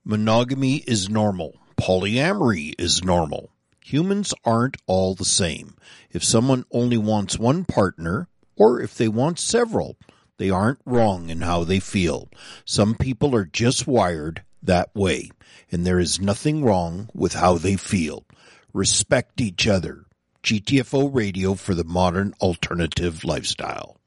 Monogamy is normal. Polyamory is normal. Humans aren't all the same. If someone only wants one partner, or if they want several, they aren't wrong in how they feel. Some people are just wired that way, and there is nothing wrong with how they feel. Respect each other. GTFO Radio for the modern alternative lifestyle.